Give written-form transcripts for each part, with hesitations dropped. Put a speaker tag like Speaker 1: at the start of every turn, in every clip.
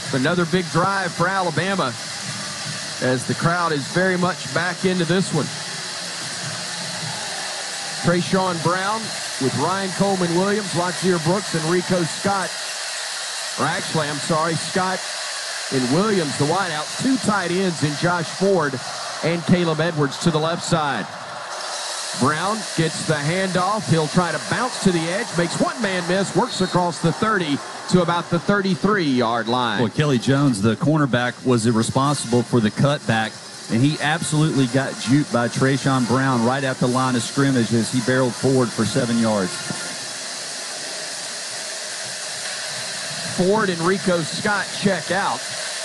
Speaker 1: Another big drive for Alabama as the crowd is very much back into this one. Trayshawn Brown with Ryan Coleman Williams, Latsier Brooks, and Rico Scott. Or actually, I'm sorry, Scott and Williams, the wideouts. Two tight ends in Josh Ford and Caleb Edwards to the left side. Brown gets the handoff. He'll try to bounce to the edge, makes one man miss, works across the 30 to about the 33-yard line.
Speaker 2: Well, Kelly Jones, the cornerback, was responsible for the cutback, and he absolutely got juked by Trayshawn Brown right at the line of scrimmage as he barreled forward for 7 yards.
Speaker 1: Ford and Rico Scott check out.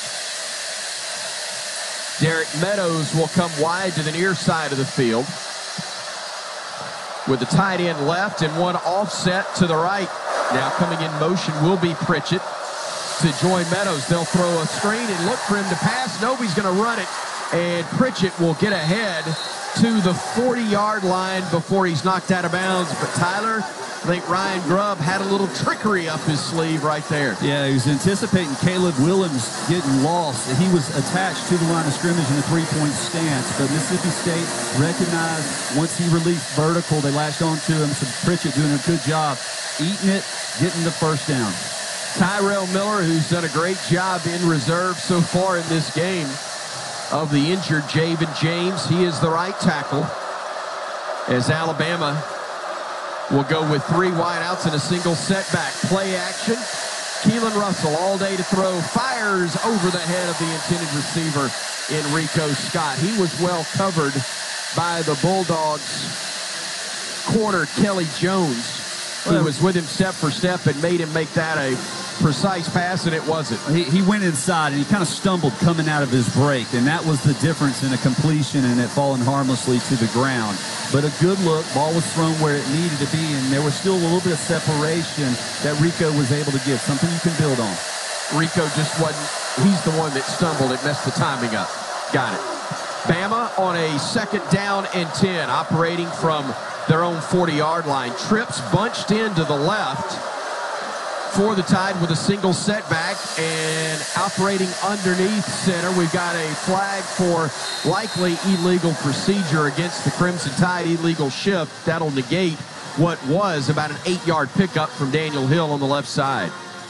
Speaker 1: Derek Meadows will come wide to the near side of the field with the tight end left and one offset to the right. Now coming in motion will be Pritchett to join Meadows. They'll throw a screen and look for him to pass. Nobody's going to run it, and Pritchett will get ahead to the 40-yard line before he's knocked out of bounds. But Tyler, I think Ryan Grubb had a little trickery up his sleeve right there.
Speaker 2: Yeah, he was anticipating Caleb Williams getting lost. He was attached to the line of scrimmage in a three-point stance, but Mississippi State recognized once he released vertical, they latched onto him. So Pritchett doing a good job eating it, getting the first down.
Speaker 1: Tyrell Miller, who's done a great job in reserve so far in this game of the injured Javen James. He is the right tackle as Alabama will go with three wideouts and a single setback. Play action. Keelan Russell all day to throw. Fires over the head of the intended receiver in Rico Scott. He was well covered by the Bulldogs corner Kelly Jones, who was with him step for step and made him make that a precise pass, and it wasn't.
Speaker 2: He went inside, and he kind of stumbled coming out of his break, and that was the difference in a completion and it falling harmlessly to the ground. But a good look, ball was thrown where it needed to be, and there was still a little bit of separation that Rico was able to give, something you can build on.
Speaker 1: Rico just wasn't, he's the one that stumbled. It messed the timing up. Got it. Bama on a second down and 10, operating from their own 40-yard line. Trips bunched in to the left for the Tide with a single setback, and operating underneath center, we've got a flag for likely illegal procedure against the Crimson Tide, illegal shift. That'll negate what was about an 8-yard pickup from Daniel Hill on the left side.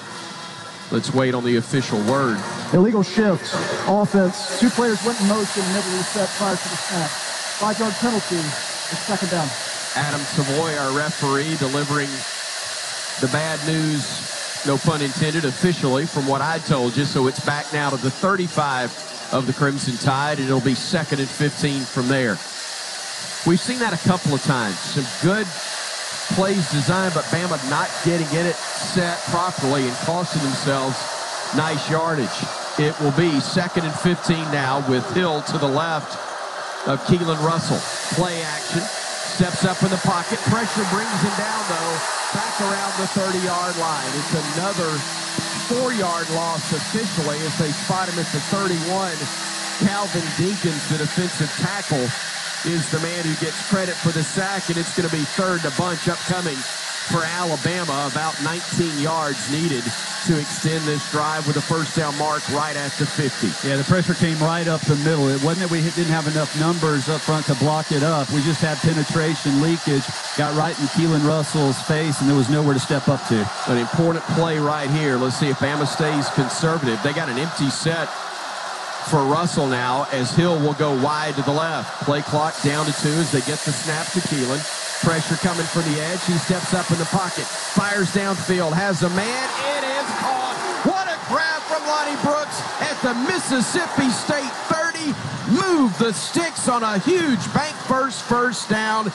Speaker 1: Let's wait on the official word.
Speaker 3: Illegal shift, offense. Two players went in motion, never reset prior to the snap. 5-yard penalty, it's second down.
Speaker 1: Adam Savoy, our referee, delivering the bad news, no pun intended, officially from what I told you. So it's back now to the 35 of the Crimson Tide, and it'll be 2nd and 15 from there. We've seen that a couple of times. Some good plays designed, but Bama not getting it set properly and costing themselves nice yardage. It will be 2nd and 15 now with Hill to the left of Keelan Russell. Play action. Steps up in the pocket. Pressure brings him down, though, back around the 30-yard line. It's another 4-yard loss officially as they spot him at the 31. Calvin Dinkins, the defensive tackle, is the man who gets credit for the sack, and it's going to be third to bunch upcoming for Alabama. About 19 yards needed to extend this drive with a first down mark right at the 50.
Speaker 2: Yeah, the pressure came right up the middle. It wasn't that we didn't have enough numbers up front to block it up. We just had penetration, leakage, got right in Keelan Russell's face, and there was nowhere to step up to.
Speaker 1: An important play right here. Let's see if Bama stays conservative. They got an empty set for Russell now as Hill will go wide to the left. Play clock down to 2 as they get the snap to Keelan. Pressure coming from the edge. He steps up in the pocket. Fires downfield. Has a man. It is caught. What a grab from Lonnie Brooks at the Mississippi State 30. Move the sticks on a huge bank first down.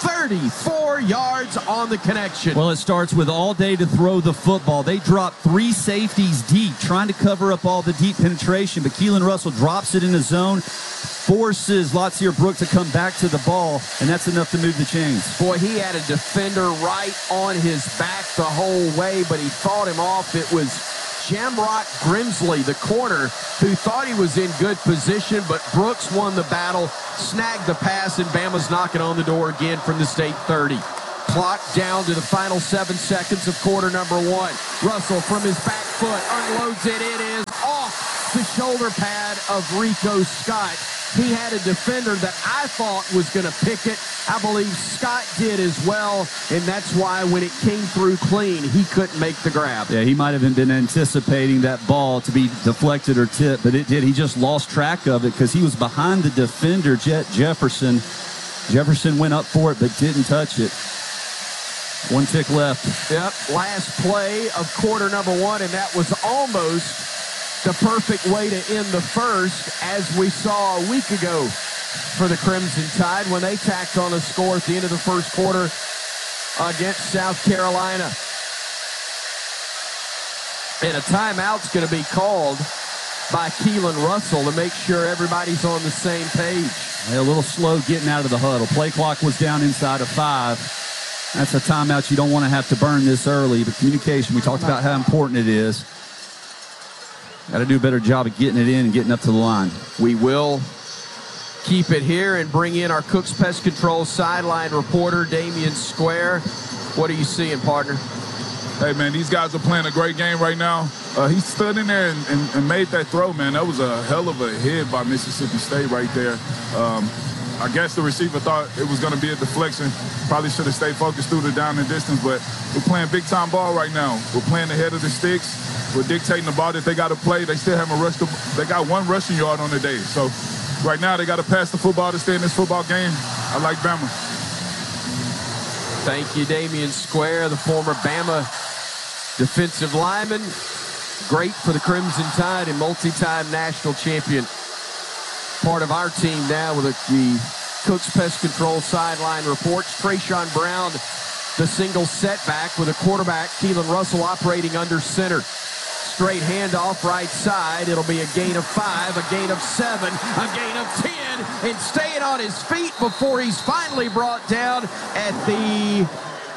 Speaker 1: 34 yards on the connection.
Speaker 2: Well, it starts with all day to throw the football. They dropped 3 safeties deep, trying to cover up all the deep penetration, but Keelan Russell drops it in the zone, forces Latsier Brooks to come back to the ball, and that's enough to move the chains.
Speaker 1: Boy, he had a defender right on his back the whole way, but he fought him off. It was Jamrock Grimsley, the corner, who thought he was in good position, but Brooks won the battle, snagged the pass, and Bama's knocking on the door again from the State 30. Clock down to the final 7 seconds of quarter number 1. Russell from his back foot unloads it. It is off. the shoulder pad of Rico Scott. He had a defender that I thought was going to pick it. I believe Scott did as well, and that's why when it came through clean, he couldn't make the grab.
Speaker 2: Yeah, he might have been anticipating that ball to be deflected or tipped, but it did. He just lost track of it because he was behind the defender, Jefferson. Jefferson went up for it but didn't touch it. One tick left.
Speaker 1: Yep, last play of quarter number one, and that was almost the perfect way to end the first, as we saw a week ago for the Crimson Tide when they tacked on a score at the end of the first quarter against South Carolina. And a timeout's going to be called by Keelan Russell to make sure everybody's on the same page.
Speaker 2: A little slow getting out of the huddle. Play clock was down inside of 5. That's a timeout you don't want to have to burn this early, but communication, we talked about how important it is. Got to do a better job of getting it in and getting up to the line.
Speaker 1: We will keep it here and bring in our Cooks Pest Control sideline reporter, Damian Square. What are you seeing, partner?
Speaker 4: Hey, man, these guys are playing a great game right now. He stood in there and made that throw, man. That was a hell of a hit by Mississippi State right there. I guess the receiver thought it was going to be a deflection. Probably should have stayed focused through the down and distance, but we're playing big-time ball right now. We're playing ahead of the sticks. We're dictating the ball that they got to play. They still haven't rushed. They got 1 rushing yard on the day. So right now they got to pass the football to stay in this football game. I like Bama.
Speaker 1: Thank you, Damian Square, the former Bama defensive lineman. Great for the Crimson Tide and multi-time national champion. Part of our team now with the Cooks Pest Control sideline reports. Trayshawn Brown, the single setback with a quarterback, Keelan Russell, operating under center. Straight handoff right side. It'll be a gain of 5, a gain of 7, a gain of 10, and staying on his feet before he's finally brought down at the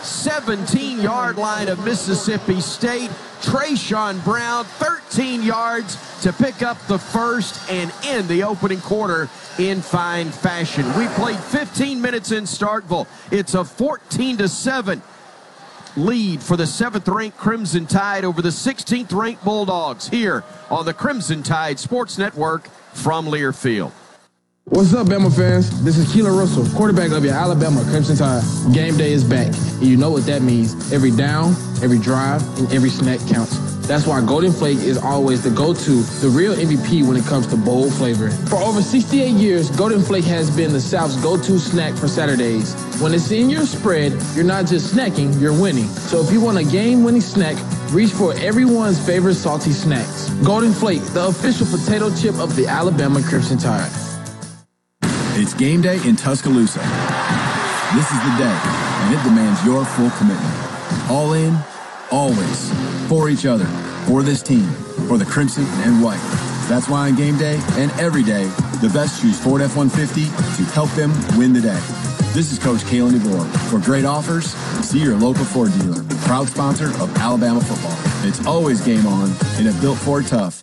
Speaker 1: 17-yard line of Mississippi State. Trayshawn Brown, 13 yards to pick up the first and end the opening quarter in fine fashion. We played 15 minutes in Starkville. It's a 14-7 lead for the 7th-ranked Crimson Tide over the 16th-ranked Bulldogs here on the Crimson Tide Sports Network from Learfield.
Speaker 5: What's up, Bama fans? This is Keelan Russell, quarterback of your Alabama Crimson Tide. Game day is back, and you know what that means. Every down, every drive, and every snack counts. That's why Golden Flake is always the go-to, the real MVP when it comes to bold flavor. For over 68 years, Golden Flake has been the South's go-to snack for Saturdays. When it's in your spread, you're not just snacking, you're winning. So if you want a game-winning snack, reach for everyone's favorite salty snacks. Golden Flake, the official potato chip of the Alabama Crimson Tide.
Speaker 6: It's game day in Tuscaloosa. This is the day, and it demands your full commitment. All in, always. For each other, for this team, for the Crimson and White. That's why on game day and every day, the best choose Ford F-150 to help them win the day. This is Coach Kalen DeVore. For great offers, see your local Ford dealer. Proud sponsor of Alabama football. It's always game on in a built Ford Tough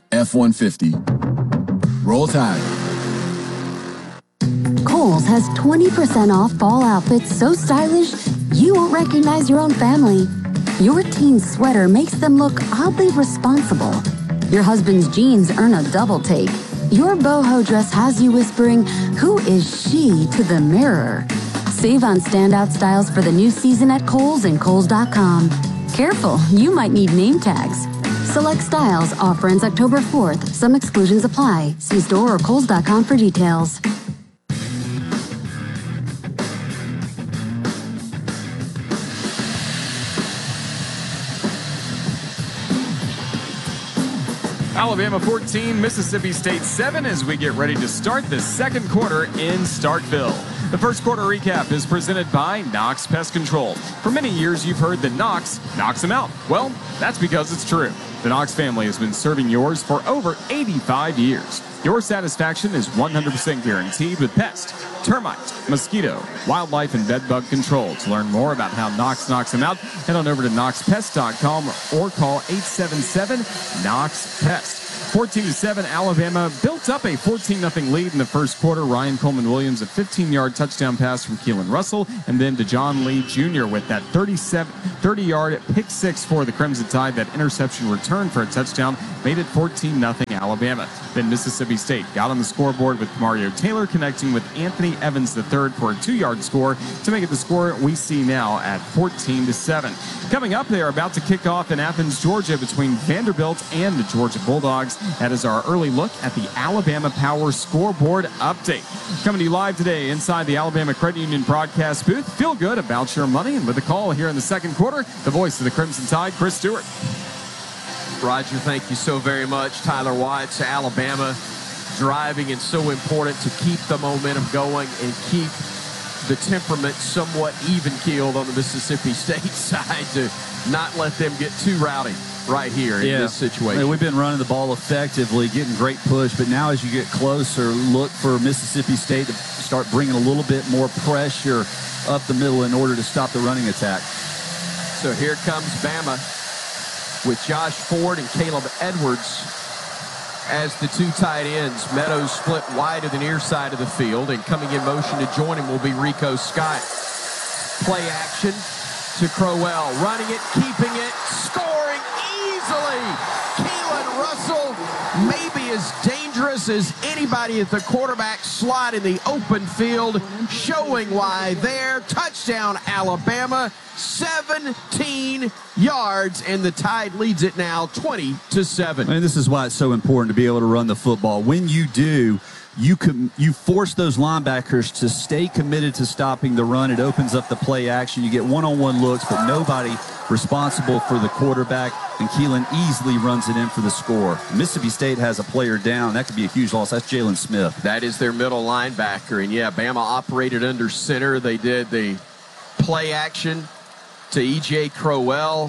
Speaker 6: F-150. Roll Tide.
Speaker 7: Kohl's has 20% off fall outfits so stylish you won't recognize your own family. Your teen's sweater makes them look oddly responsible. Your husband's jeans earn a double take. Your boho dress has you whispering, "Who is she?" to the mirror. Save on standout styles for the new season at Kohl's and Kohls.com. Careful, you might need name tags. Select styles. Offer ends October 4th. Some exclusions apply. See store or Kohls.com for details.
Speaker 8: Alabama 14, Mississippi State 7 as we get ready to start the second quarter in Starkville. The first quarter recap is presented by Knox Pest Control. For many years, you've heard that Knox knocks them out. Well, that's because it's true. The Knox family has been serving yours for over 85 years. Your satisfaction is 100% guaranteed with pest, termite, mosquito, wildlife, and bedbug control. To learn more about how Knox knocks them out, head on over to knoxpest.com or call 877-KNOX-PEST. 14-7, Alabama built up a 14-0 lead in the first quarter. Ryan Coleman-Williams, a 15-yard touchdown pass from Keelan Russell, and then DeJohn Lee Jr. with that 30-yard pick six for the Crimson Tide. That interception return for a touchdown made it 14-0 Alabama. Then Mississippi State got on the scoreboard with Mario Taylor connecting with Anthony Evans III for a 2-yard score to make it the score we see now at 14-7. Coming up, they are about to kick off in Athens, Georgia between Vanderbilt and the Georgia Bulldogs. That is our early look at the Alabama Power scoreboard update. Coming to you live today inside the Alabama Credit Union broadcast booth. Feel good about your money. And with the call here in the second quarter, the voice of the Crimson Tide, Chris Stewart.
Speaker 1: Roger, thank you so very much. Tyler Watts, Alabama driving, and so important to keep the momentum going and keep the temperament somewhat even-keeled on the Mississippi State side to not let them get too rowdy right here in this situation.
Speaker 2: Yeah, we've been running the ball effectively, getting great push, but now as you get closer, look for Mississippi State to start bringing a little bit more pressure up the middle in order to stop the running attack.
Speaker 1: So here comes Bama with Josh Ford and Caleb Edwards as the two tight ends. Meadows split wide to the near side of the field, and coming in motion to join him will be Rico Scott. Play action to Crowell, running it, keeping it, scoring easily. Keelan Russell, maybe as dangerous as anybody at the quarterback slot in the open field, showing why there. Touchdown, Alabama. 17 yards, and the Tide leads it now 20-7.
Speaker 2: And this is why it's so important to be able to run the football. When you do, you force those linebackers to stay committed to stopping the run. It opens up the play action. You get one-on-one looks, but nobody responsible for the quarterback, and Keelan easily runs it in for the score. Mississippi State has a player down. That could be a huge loss. That's Jalen Smith.
Speaker 1: That is their middle linebacker, and yeah, Bama operated under center. They did the play action to E.J. Crowell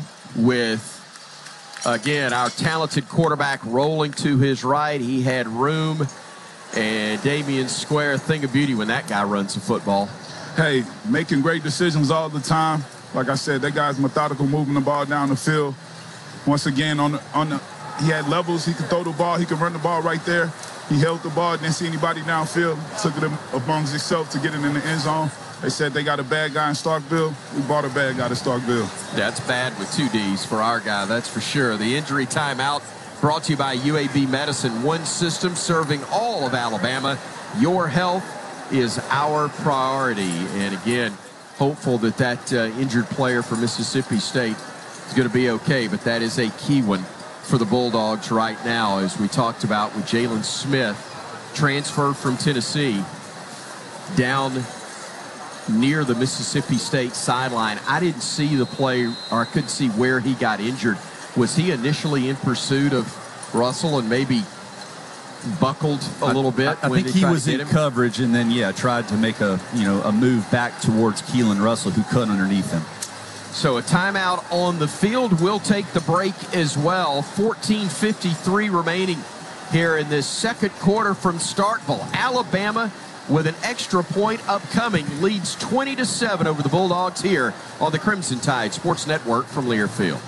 Speaker 1: with, again, our talented quarterback rolling to his right. He had room, and Damian Square, thing of beauty when that guy runs the football.
Speaker 4: Hey, making great decisions all the time. Like I said, that guy's methodical, moving the ball down the field. Once again, he had levels. He could throw the ball. He could run the ball right there. He held the ball, didn't see anybody downfield. Took it amongst himself to get it in the end zone. They said they got a bad guy in Starkville. We bought a bad guy to Starkville.
Speaker 1: That's bad with 2 Ds for our guy, that's for sure. The injury timeout brought to you by UAB Medicine. One system serving all of Alabama. Your health is our priority. And again, hopeful that that injured player for Mississippi State is going to be okay. But that is a key one for the Bulldogs right now, as we talked about with Jalen Smith, transferred from Tennessee, down near the Mississippi State sideline. I didn't see the play, or I couldn't see where he got injured. Was he initially in pursuit of Russell and maybe buckled a little bit?
Speaker 2: I think he was in coverage and then, tried to make a move back towards Keelan Russell, who cut underneath him.
Speaker 1: So a timeout on the field. We'll take the break as well. 14:53 remaining here in this second quarter from Starkville. Alabama, with an extra point upcoming, leads 20-7 over the Bulldogs here on the Crimson Tide Sports Network from Learfield.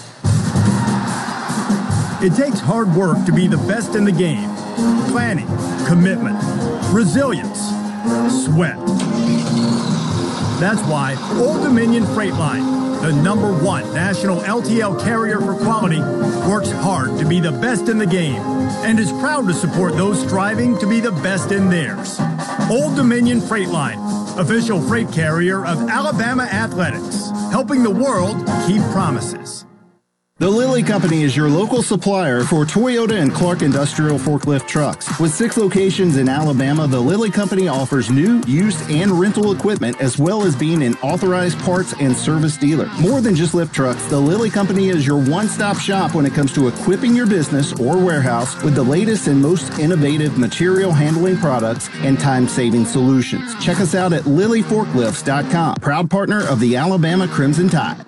Speaker 9: It takes hard work to be the best in the game. Planning, commitment, resilience, sweat. That's why Old Dominion Freight Line, the #1 national LTL carrier for quality, works hard to be the best in the game and is proud to support those striving to be the best in theirs. Old Dominion Freight Line, official freight carrier of Alabama Athletics, helping the world keep promises.
Speaker 10: The Lilly Company is your local supplier for Toyota and Clark Industrial forklift trucks. With 6 locations in Alabama, the Lilly Company offers new, used, and rental equipment, as well as being an authorized parts and service dealer. More than just lift trucks, the Lilly Company is your one-stop shop when it comes to equipping your business or warehouse with the latest and most innovative material handling products and time-saving solutions. Check us out at LillyForklifts.com, proud partner of the Alabama Crimson Tide.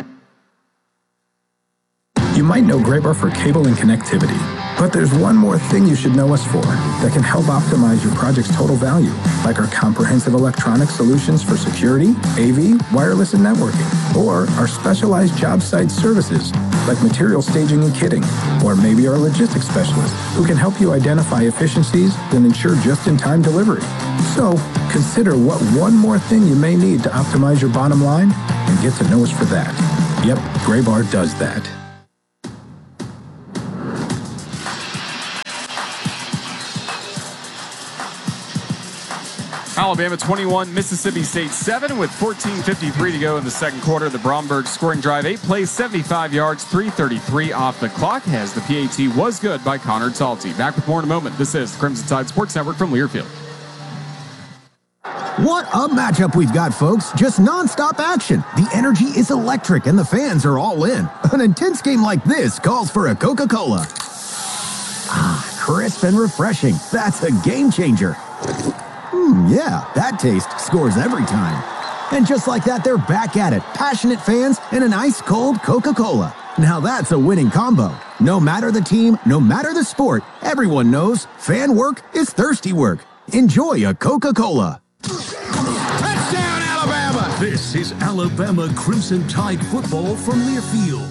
Speaker 11: You might know Graybar for cable and connectivity, but there's one more thing you should know us for that can help optimize your project's total value, like our comprehensive electronic solutions for security, AV, wireless, and networking, or our specialized job site services, like material staging and kitting, or maybe our logistics specialist, who can help you identify efficiencies and ensure just-in-time delivery. So, consider what one more thing you may need to optimize your bottom line, and get to know us for that. Yep, Graybar does that.
Speaker 8: Alabama 21, Mississippi State 7 with 14:53 to go in the second quarter. The Bromberg scoring drive, 8 plays, 75 yards, 3:33 off the clock, as the PAT was good by Connor Talty. Back with more in a moment. This is the Crimson Tide Sports Network from Learfield.
Speaker 12: What a matchup we've got, folks. Just nonstop action. The energy is electric and the fans are all in. An intense game like this calls for a Coca-Cola. Ah, crisp and refreshing. That's a game changer. Yeah, that taste scores every time. And just like that, they're back at it. Passionate fans and an ice-cold Coca-Cola. Now that's a winning combo. No matter the team, no matter the sport, everyone knows fan work is thirsty work. Enjoy a Coca-Cola.
Speaker 13: Touchdown, Alabama! This is Alabama Crimson Tide football from Learfield.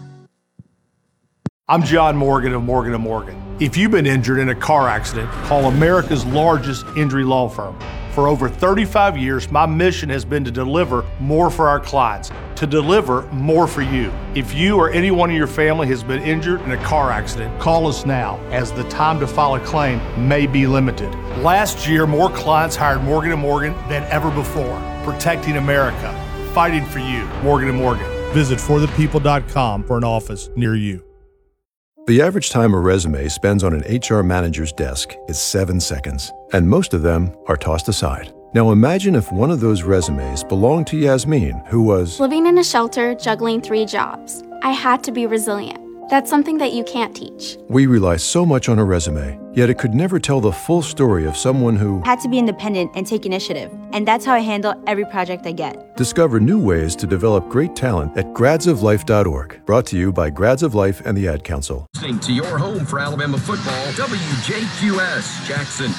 Speaker 14: I'm John Morgan of Morgan & Morgan. If you've been injured in a car accident, call America's largest injury law firm. For over 35 years, my mission has been to deliver more for our clients, to deliver more for you. If you or anyone in your family has been injured in a car accident, call us now, as the time to file a claim may be limited. Last year, more clients hired Morgan & Morgan than ever before, protecting America, fighting for you. Morgan & Morgan. Visit forthepeople.com for an office near you.
Speaker 15: The average time a resume spends on an HR manager's desk is 7 seconds, and most of them are tossed aside. Now imagine if one of those resumes belonged to Yasmin, who was
Speaker 16: living in a shelter, juggling 3 jobs. I had to be resilient. That's something that you can't teach.
Speaker 15: We rely so much on a resume, yet it could never tell the full story of someone who
Speaker 17: had to be independent and take initiative. And that's how I handle every project I get.
Speaker 15: Discover new ways to develop great talent at gradsoflife.org. Brought to you by Grads of Life and the Ad Council.
Speaker 18: Listening to your home for Alabama football, WJQS Jackson.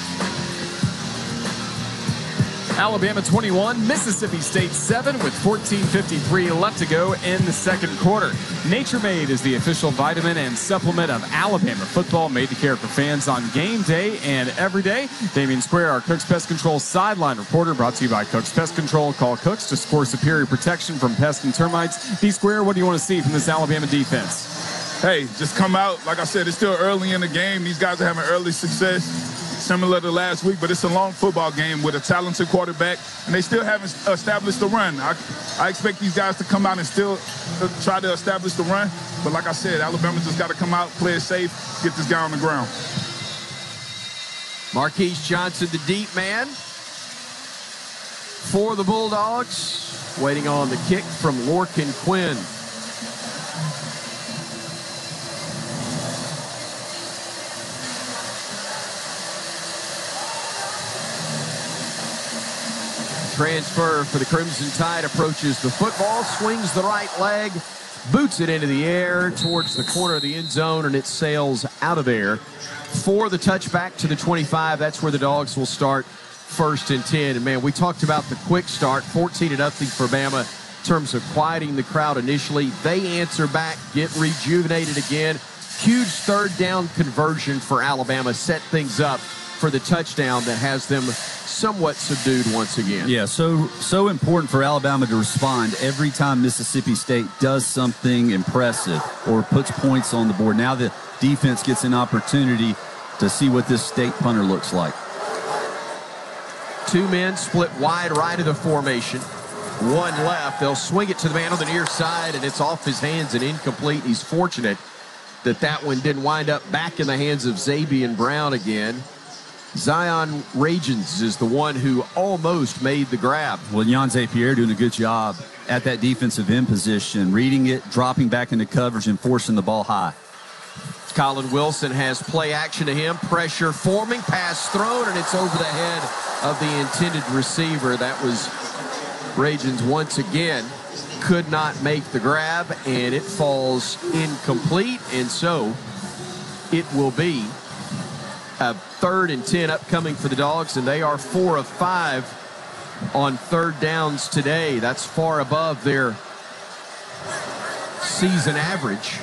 Speaker 8: Alabama 21, Mississippi State 7 with 14:53 left to go in the second quarter. Nature Made is the official vitamin and supplement of Alabama football, made to care for fans on game day and every day. Damian Square, our Cook's Pest Control sideline reporter, brought to you by Cook's Pest Control. Call Cook's to score superior protection from pests and termites. D Square, what do you want to see from this Alabama defense?
Speaker 4: Hey, just come out. Like I said, it's still early in the game. These guys are having early success, similar to last week, but it's a long football game with a talented quarterback, and they still haven't established the run. I expect these guys to come out and still try to establish the run, but like I said, Alabama just got to come out, play it safe, get this guy on the ground.
Speaker 1: Marquise Johnson, the deep man for the Bulldogs, waiting on the kick from Lorcan Quinn. Transfer for the Crimson Tide approaches the football, swings the right leg, boots it into the air towards the corner of the end zone, and it sails out of there for the touchback to the 25. That's where the Dogs will start, 1st and 10. And, man, we talked about the quick start, 14-0 for Bama in terms of quieting the crowd initially. They answer back, get rejuvenated again. Huge third down conversion for Alabama, set things up for the touchdown that has them somewhat subdued once again.
Speaker 2: Yeah, so important for Alabama to respond every time Mississippi State does something impressive or puts points on the board. Now the defense gets an opportunity to see what this state punter looks like.
Speaker 1: 2 men split wide right of the formation. 1 left. They'll swing it to the man on the near side, and it's off his hands and incomplete. He's fortunate that that one didn't wind up back in the hands of Zabian Brown again. Zion Ragens is the one who almost made the grab.
Speaker 2: Well, Yanze Pierre doing a good job at that defensive end position, reading it, dropping back into coverage, and forcing the ball high.
Speaker 1: Colin Wilson has play action to him. Pressure forming, pass thrown, and it's over the head of the intended receiver. That was Ragens once again. Could not make the grab, and it falls incomplete, and so it will be a 3rd and 10 upcoming for the Dogs, and they are 4 of 5 on 3rd downs today. That's far above their season average.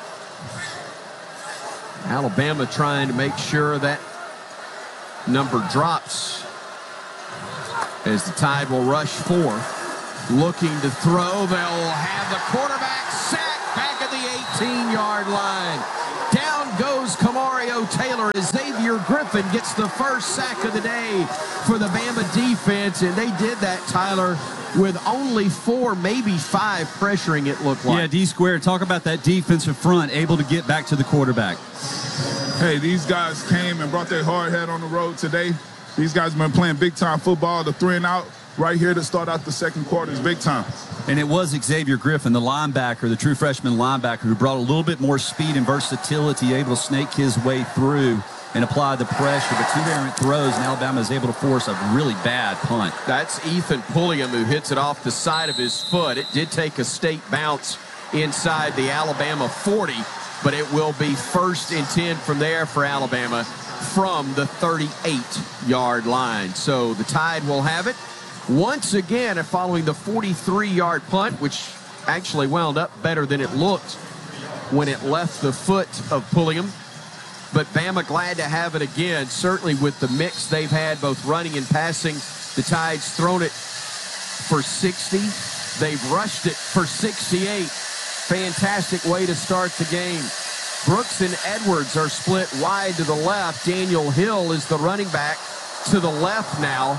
Speaker 1: Alabama trying to make sure that number drops as the Tide will rush 4. Looking to throw. They'll have the quarterback sacked back at the 18-yard line. Down goes Camario Taylor. Xavier Griffin gets the first sack of the day for the Bama defense, and they did that, Tyler, with only 4, maybe 5 pressuring, it looked like.
Speaker 2: Yeah, D-Square, talk about that defensive front, able to get back to the quarterback.
Speaker 4: Hey, these guys came and brought their hard head on the road today. These guys have been playing big-time football. The 3-and-out right here to start out the second quarter is big time.
Speaker 2: And it was Xavier Griffin, the linebacker, the true freshman linebacker, who brought a little bit more speed and versatility, able to snake his way through and apply the pressure. But 2 errant throws, and Alabama is able to force a really bad punt.
Speaker 1: That's Ethan Pulliam who hits it off the side of his foot. It did take a state bounce inside the Alabama 40, but it will be 1st and 10 from there for Alabama from the 38-yard line. So the Tide will have it once again following the 43-yard punt, which actually wound up better than it looked when it left the foot of Pulliam. But Bama glad to have it again, certainly with the mix they've had, both running and passing. The Tide's thrown it for 60. They've rushed it for 68. Fantastic way to start the game. Brooks and Edwards are split wide to the left. Daniel Hill is the running back to the left now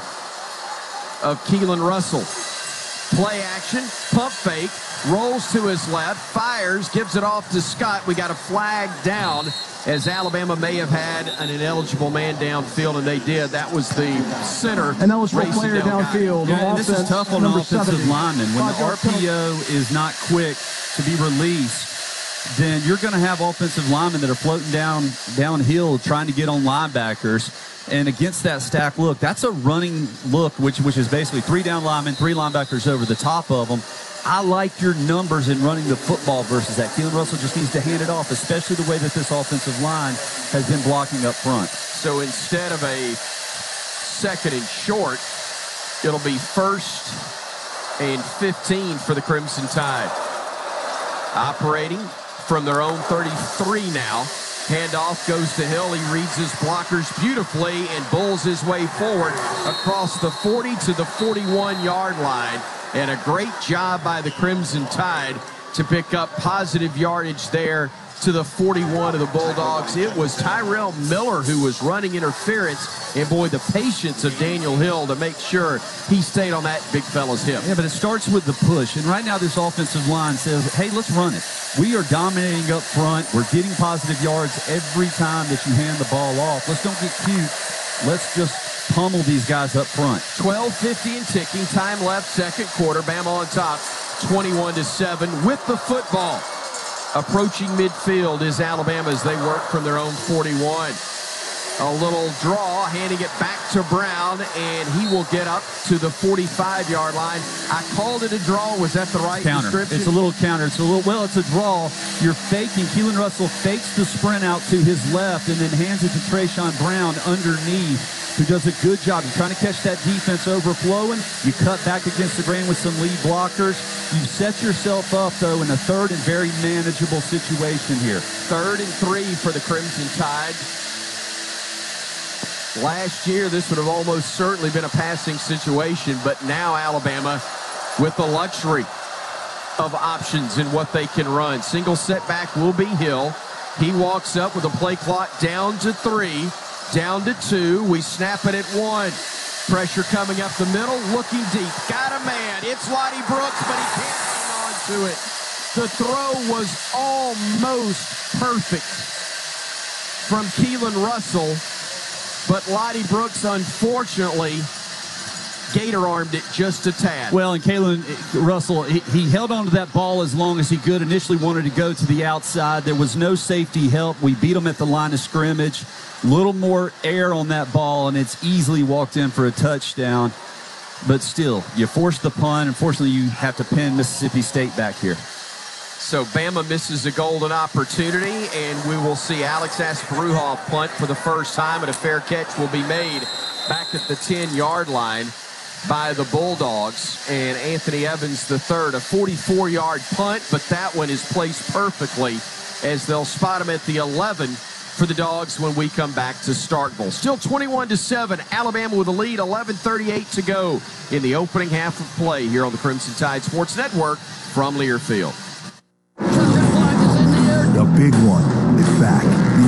Speaker 1: of Keelan Russell. Play action, pump fake, rolls to his left, fires, gives it off to Scott. We got a flag down as Alabama may have had an ineligible man downfield, and they did. That was the center.
Speaker 3: Ineligible player downfield.
Speaker 2: Yeah, and this is tough on offensive
Speaker 3: 70.
Speaker 2: linemen. When the RPO is not quick to be released, then you're going to have offensive linemen that are floating downhill trying to get on linebackers. And against that stack look, that's a running look, which is basically 3 down linemen, 3 linebackers over the top of them. I like your numbers in running the football versus that. Keelan Russell just needs to hand it off, especially the way that this offensive line has been blocking up front.
Speaker 1: So instead of a 2nd and short, it'll be 1st and 15 for the Crimson Tide. Operating from their own 33 now. Handoff goes to Hill. He reads his blockers beautifully and bulls his way forward across the 40 to the 41-yard line. And a great job by the Crimson Tide to pick up positive yardage there to the 41 of the Bulldogs. It was Tyrell Miller who was running interference, and boy, the patience of Daniel Hill to make sure he stayed on that big fella's hip.
Speaker 2: Yeah, but it starts with the push, and right now this offensive line says, hey, let's run it. We are dominating up front. We're getting positive yards every time that you hand the ball off. Let's don't get cute. Let's just pummel these guys up front.
Speaker 1: 12:50 and ticking. Time left, second quarter. Bama on top, 21-7 with the football. Approaching midfield is Alabama as they work from their own 41. A little draw, handing it back to Brown, and he will get up to the 45-yard line. I called it a draw. Was that the right description?
Speaker 2: It's a little counter. It's a draw. You're faking. Keelan Russell fakes the sprint out to his left and then hands it to Trayshawn Brown underneath, who does a good job. You're trying to catch that defense overflowing. You cut back against the grain with some lead blockers. You set yourself up, though, in a 3rd and very manageable situation here.
Speaker 1: 3rd and 3 for the Crimson Tide. Last year, this would have almost certainly been a passing situation, but now Alabama with the luxury of options in what they can run. Single setback will be Hill. He walks up with a play clock down to 3, down to 2. We snap it at 1. Pressure coming up the middle, looking deep. Got a man. It's Lottie Brooks, but he can't hang on to it. The throw was almost perfect from Keelan Russell, but Lottie Brooks, unfortunately, gator-armed it just a tad.
Speaker 2: Well, and Keelan Russell, he held on to that ball as long as he could. Initially wanted to go to the outside. There was no safety help. We beat him at the line of scrimmage. A little more air on that ball, and it's easily walked in for a touchdown. But still, you force the punt. Unfortunately, you have to pin Mississippi State back here.
Speaker 1: So Bama misses a golden opportunity, and we will see Alex Asparuha punt for the first time, and a fair catch will be made back at the 10-yard line by the Bulldogs. And Anthony Evans III, a 44-yard punt, but that one is placed perfectly as they'll spot him at the 11 for the Dogs when we come back to Starkville. Still 21-7, Alabama with a lead, 11:38 to go in the opening half of play here on the Crimson Tide Sports Network from Learfield.
Speaker 11: The big one is back. The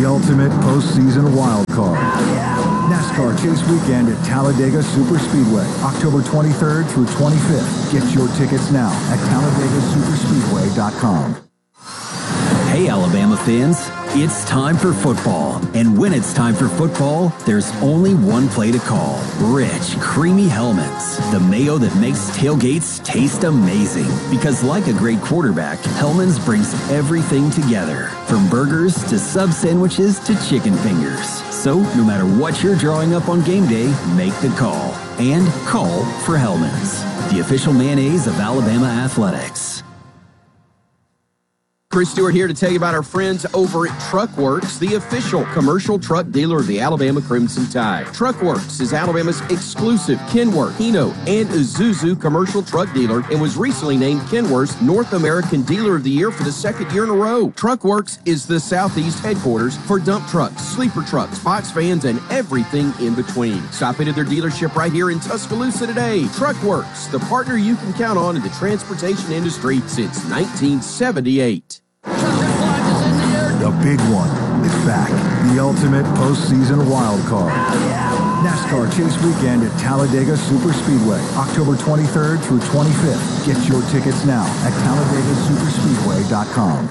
Speaker 19: the ultimate postseason wild card. NASCAR Chase Weekend at Talladega Superspeedway, October 23rd through 25th. Get your tickets now at TalladegaSuperspeedway.com.
Speaker 20: Hey, Alabama fans, it's time for football. And when it's time for football, there's only one play to call. Rich, creamy Hellmann's. The mayo that makes tailgates taste amazing. Because like a great quarterback, Hellmann's brings everything together. From burgers to sub sandwiches to chicken fingers. So no matter what you're drawing up on game day, make the call. And call for Hellmann's, the official mayonnaise of Alabama Athletics.
Speaker 1: Chris Stewart here to tell you about our friends over at Truckworks, the official commercial truck dealer of the Alabama Crimson Tide. Truckworks is Alabama's exclusive Kenworth, Hino, and Isuzu commercial truck dealer and was recently named Kenworth's North American Dealer of the Year for the second year in a row. Truckworks is the Southeast headquarters for dump trucks, sleeper trucks, box vans, and everything in between. Stop into their dealership right here in Tuscaloosa today. Truckworks, the partner you can count on in the transportation industry since 1978.
Speaker 19: The big one is back. The ultimate postseason wild card. NASCAR Chase Weekend at Talladega Superspeedway, October 23rd through 25th. Get your tickets now at TalladegaSuperspeedway.com.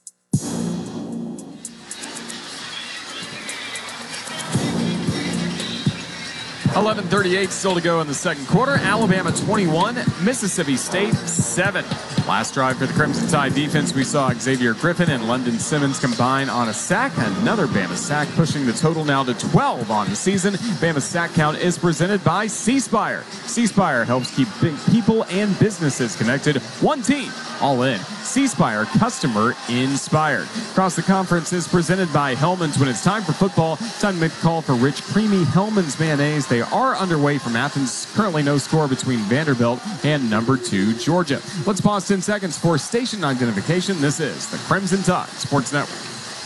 Speaker 8: 11:38 still to go in the second quarter. Alabama 21, Mississippi State 7. Last drive for the Crimson Tide defense, we saw Xavier Griffin and London Simmons combine on a sack. Another Bama sack, pushing the total now to 12 on the season. Bama's sack count is presented by C Spire. C Spire helps keep big people and businesses connected. One team, all in. C Spire, customer inspired. Across the conference is presented by Hellmann's. When it's time for football, time to make the call for rich, creamy Hellmann's mayonnaise. They are underway from Athens. Currently no score between Vanderbilt and number 2 Georgia. Let's pause 10 seconds for station identification. This is the Crimson Tide Sports Network.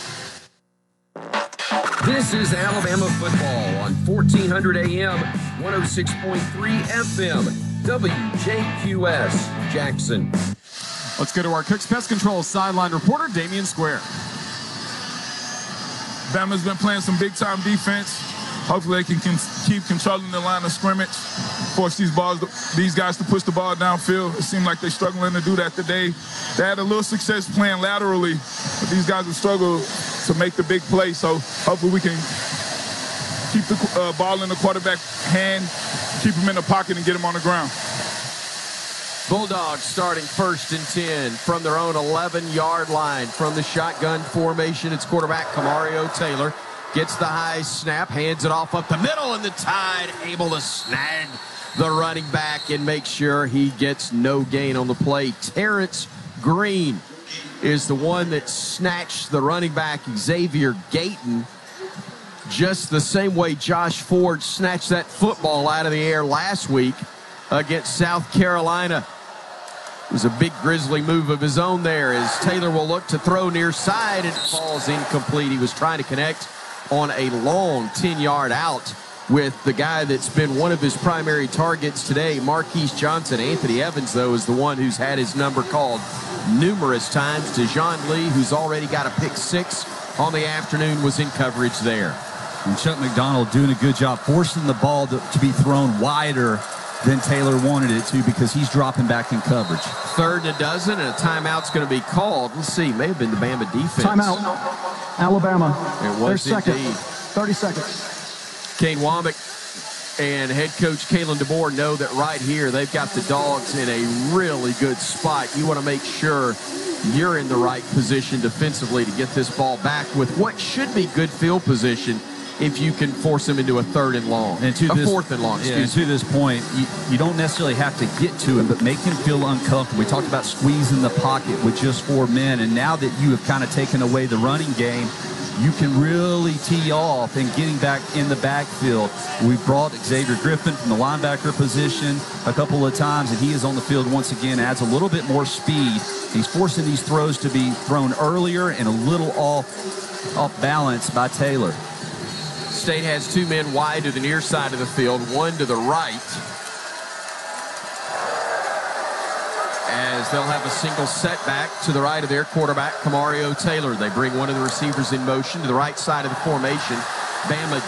Speaker 18: This is Alabama football on 1400 AM, 106.3 FM, WJQS, Jackson.
Speaker 8: Let's go to our Cooks Pest Control sideline reporter, Damian Square.
Speaker 4: Bama's been playing some big-time defense. Hopefully they can keep controlling the line of scrimmage, force these guys to push the ball downfield. It seemed like they're struggling to do that today. They had a little success playing laterally, but these guys have struggled to make the big play. So hopefully we can keep the ball in the quarterback's hand, keep him in the pocket, and get him on the ground.
Speaker 1: Bulldogs starting 1st and 10 from their own 11-yard line. From the shotgun formation, it's quarterback Kamario Taylor. Gets the high snap, hands it off up the middle, and the Tide able to snag the running back and make sure he gets no gain on the play. Terrence Green is the one that snatched the running back, Xavier Gayton, just the same way Josh Ford snatched that football out of the air last week against South Carolina. It was a big Grizzly move of his own there as Taylor will look to throw near side, and it falls incomplete. He was trying to connect on a long 10-yard out with the guy that's been one of his primary targets today, Marquise Johnson. Anthony Evans, though, is the one who's had his number called numerous times. DeJohn Lee, who's already got a pick 6 on the afternoon, was in coverage there.
Speaker 2: And Chuck McDonald doing a good job forcing the ball to be thrown wider than Taylor wanted it to, because he's dropping back in coverage.
Speaker 1: 3rd and a dozen, and a timeout's going to be called. Let's see, may have been the Bama defense.
Speaker 3: Timeout. Alabama.
Speaker 1: It was
Speaker 3: second.
Speaker 1: indeed.
Speaker 3: 30 seconds.
Speaker 1: Kane Wommack and head coach Kalen DeBoer know that right here they've got the Dogs in a really good spot. You want to make sure you're in the right position defensively to get this ball back with what should be good field position if you can force them into a 3rd and long.
Speaker 2: And to this,
Speaker 1: 4th and long,
Speaker 2: and to this point, you don't necessarily have to get to him, but make him feel uncomfortable. We talked about squeezing the pocket with just 4 men, and now that you have kind of taken away the running game, you can really tee off and getting back in the backfield. We brought Xavier Griffin from the linebacker position a couple of times, and he is on the field once again, adds a little bit more speed. He's forcing these throws to be thrown earlier and a little off balance by Taylor.
Speaker 1: State has 2 men wide to the near side of the field, 1 to the right. as they'll have a single setback to the right of their quarterback, Kamario Taylor. They bring one of the receivers in motion to the right side of the formation. Bama